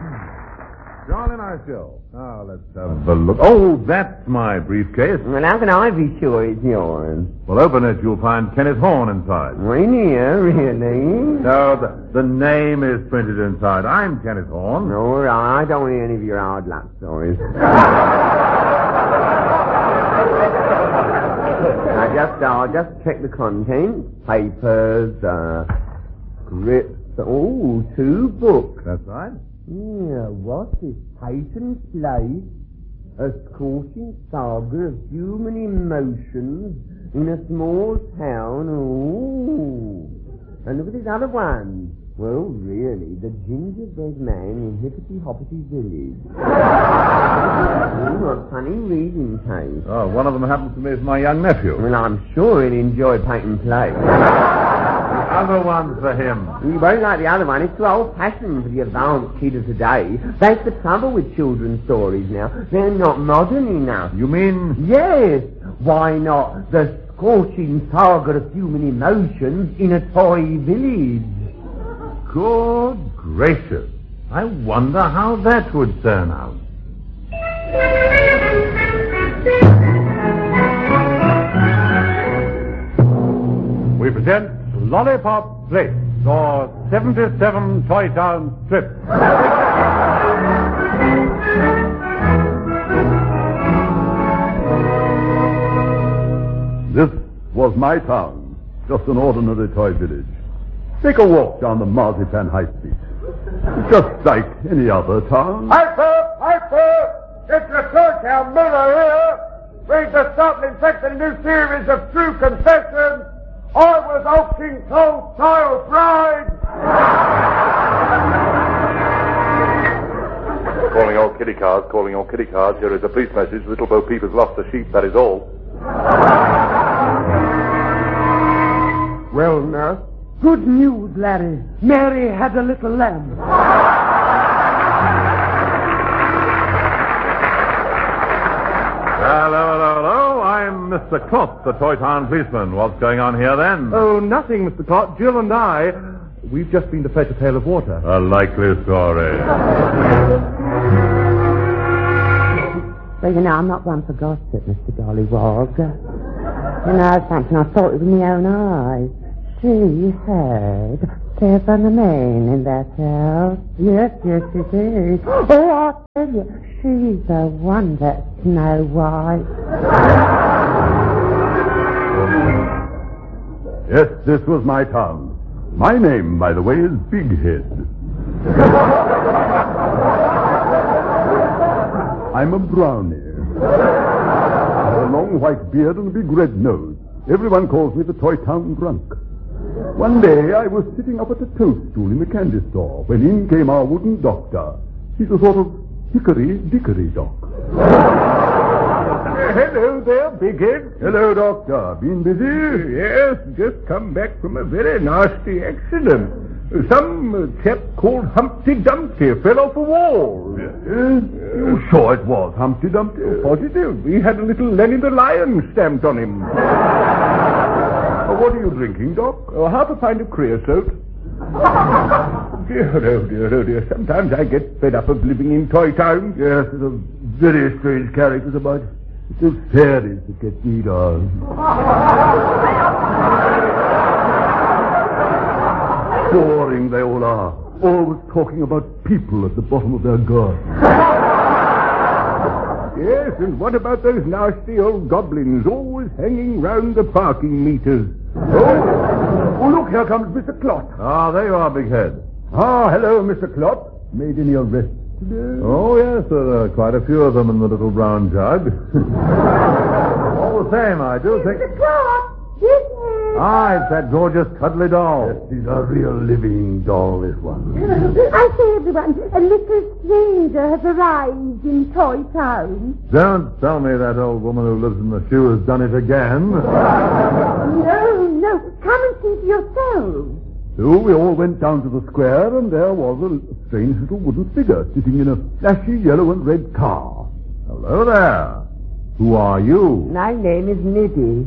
Jolly nice show. Now, let's have a look. Oh, that's my briefcase. Well, how can I be sure it's yours? Well, open it. You'll find Kenneth Horn inside. In here, really? No, the name is printed inside. I'm Kenneth Horn. No, I don't want any of your hard luck stories. I'll just check the contents. Papers, grips. Oh, 2 books. That's right. Yeah, what is Peyton's Place? A scorching saga of human emotions in a small town. Ooh. And look at this other one. Well, really, the gingerbread man in Hippity Hoppity Village. What funny reading taste. Oh, one of them happens to be my young nephew. Well, I'm sure he'll enjoy Peyton Place. The other one's for him. You won't like the other one. It's too old-fashioned for the advanced kid of today. That's the trouble with children's stories now. They're not modern enough. You mean? Yes. Why not the scorching saga of human emotions in a toy village? Good gracious. I wonder how that would turn out. We present Lollipop Place, your 77 Toy Town trip. This was my town, just an ordinary toy village. Take a walk down the Marzipan High Street. It's just like any other town. Hyper! It's the Toy Town Miller here. Read the startling text in a new series of True Confessions. I was Old King Cole's child bride. Calling all kitty cars. Here is a police message. Little Bo Peep has lost a sheep, that is all. Well, nurse, good news, Larry. Mary had a little lamb. Hello. I'm Mr. Klotz, the Toy Town policeman. What's going on here, then? Oh, nothing, Mr. Klotz. Jill and I, we've just been to fetch a pail of water. A likely story. Well, I'm not one for gossip, Mr. Gollywog. Something I saw it with my own eyes. She had 7 men in that house. Yes, she did. Oh, I tell you, she's the one that's Snow White. Yes, this was my town. My name, by the way, is Big Head. I'm a brownie. I have a long white beard and a big red nose. Everyone calls me the Toy Town Drunk. One day I was sitting up at a toadstool in the candy store when in came our wooden doctor. He's a sort of hickory-dickory doc. Hello there, Big Head. Hello, Doctor. Been busy? Yes, just come back from a very nasty accident. Some chap called Humpty Dumpty fell off a wall. You sure it was Humpty Dumpty? Positive. He had a little Lenny the Lion stamped on him. What are you drinking, Doc? Half a pint of creosote. Dear. Sometimes I get fed up of living in Toy Town. Yes, there's a very strange characters about it. It's the fairies that get me down. Boring they all are. Always talking about people at the bottom of their garden. Yes, and what about those nasty old goblins always hanging round the parking meters? Oh, look, here comes Mr. Klotz. Ah, there you are, Big Head. Ah, hello, Mr. Klotz. Made any arrests today? Oh, yes, there are quite a few of them in the little brown jug. All the same, I do think... Mr. Klotz! Yes, Ah, it's that gorgeous cuddly doll. Yes, he's a real living doll, this one. I say, everyone, a little stranger has arrived in Toy Town. Don't tell me that old woman who lives in the shoe has done it again. No. Come and see for yourselves. So we all went down to the square, and there was a strange little wooden figure sitting in a flashy yellow and red car. Hello there. Who are you? My name is Nibby.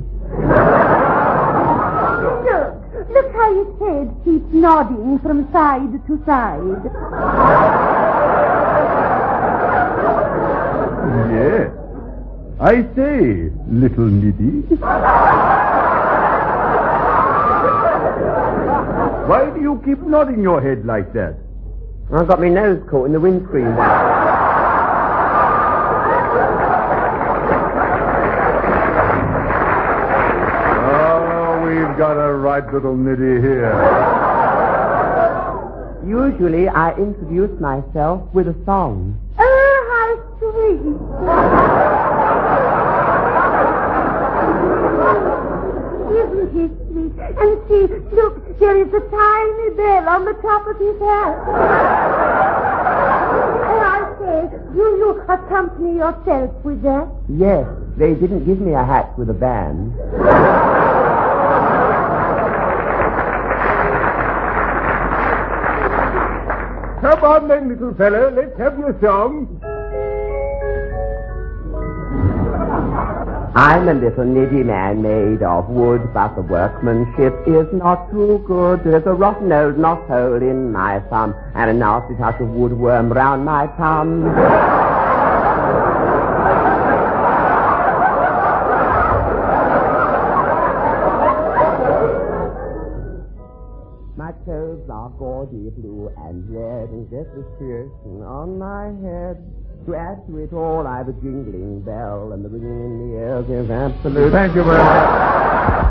Look how his head keeps nodding from side to side. I say, little Niddy. Why do you keep nodding your head like that? I got my nose caught in the windscreen. Oh, we've got a right little Niddy here. Usually I introduce myself with a song. Oh, how sweet. Isn't he sweet? And see, look, there is a tiny bell on the top of his hat. And I say, do you accompany yourself with that? Yes, they didn't give me a hat with a band. Come on then, little fellow. Let's have your song. I'm a little niddy man made of wood, but the workmanship is not too good. There's a rotten old knot hole in my thumb, and a nasty touch of woodworm round my tongue. My clothes are gaudy blue and red, and just a piercing on my head. To add to it all, I've a jingling bell, and the ringing in the ears is absolute. Thank you very much.